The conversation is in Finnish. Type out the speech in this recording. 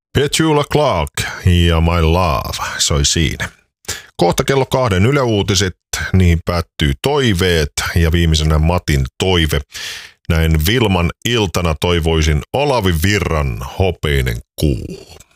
Petula Clark ja My Love soi siinä. Kohta kello 2 Yle Uutiset, niihin päättyy toiveet ja viimeisenä Matin toive. Näin Vilman iltana toivoisin Olavi Virran Hopeinen kuu.